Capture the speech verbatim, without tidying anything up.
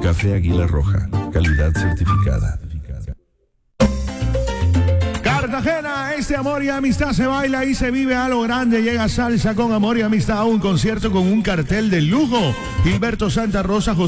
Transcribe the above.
Café Águila Roja, calidad certificada. Cartagena, este amor y amistad se baila y se vive a lo grande. Llega Salsa con amor y amistad a un concierto con un cartel de lujo. Gilberto Santa Rosa, José